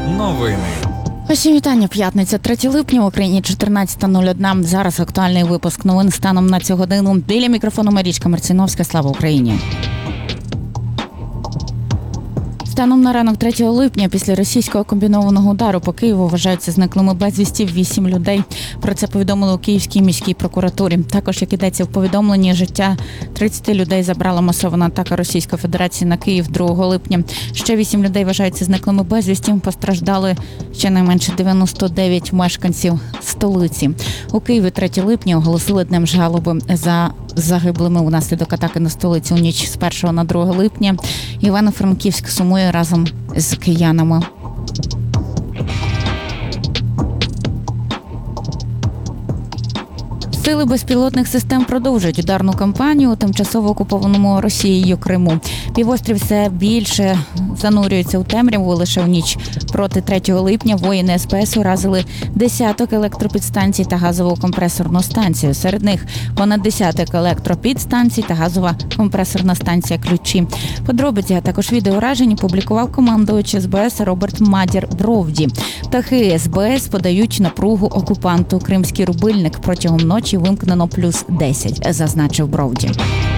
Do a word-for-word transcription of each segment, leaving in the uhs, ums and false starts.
Новини. Усім вітання. П'ятниця, третє липня, в Україні чотирнадцята нуль один. Зараз актуальний випуск новин станом на цю годину. Біля мікрофону Марічка Марціновська. Слава Україні! Станом на ранок третього липня після російського комбінованого удару по Києву вважаються зниклими безвісті вісім людей. Про це повідомили у Київській міській прокуратурі. Також, як ідеться в повідомленні, життя тридцяти людей забрала масована атака Російської Федерації на Київ другого липня. Ще вісім людей вважаються зниклими безвісті. Постраждали щонайменше дев'яносто дев'ять мешканців столиці. У Києві третього липня оголосили днем жалоби за загиблими унаслідок атаки на столицю у ніч з першого на друге липня. Івано-Франківськ сумує разом з киянами. Сили безпілотних систем продовжують ударну кампанію у тимчасово окупованому Росією Криму. Півострів все більше занурюється у темряву. Лише в ніч проти третього липня воїни ес пе ес уразили десяток електропідстанцій та газову компресорну станцію. Серед них понад десяток електропідстанцій та газова компресорна станція «Ключі». Подробиці, а також відеоураження публікував командувач ес бе ес Роберт Мадір Бровді. Птахи ес бе ес подають напругу окупанту. Кримський рубильник протягом ночі вимкнено плюс десять, зазначив Бровді.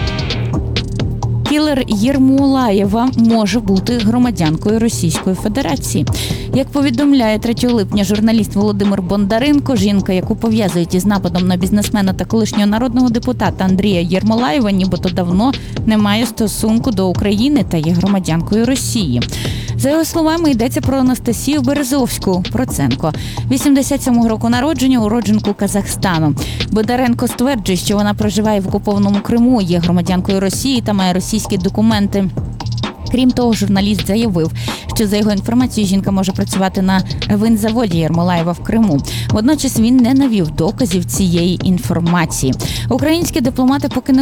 Кілер Єрмолаєва може бути громадянкою Російської Федерації. Як повідомляє третього липня журналіст Володимир Бондаренко, жінка, яку пов'язують із нападом на бізнесмена та колишнього народного депутата Андрія Єрмолаєва, нібито давно не має стосунку до України та є громадянкою Росії. За його словами, йдеться про Анастасію Березовську Проценко, вісімдесят сьомого року народження, уродженку Казахстану. Бондаренко стверджує, що вона проживає в окупованому Криму, є громадянкою Росії та має російські документи. Крім того, журналіст заявив, що за його інформацією жінка може працювати на винзаводі Єрмолаєва в Криму. Водночас він не навів доказів цієї інформації. Українські дипломати поки не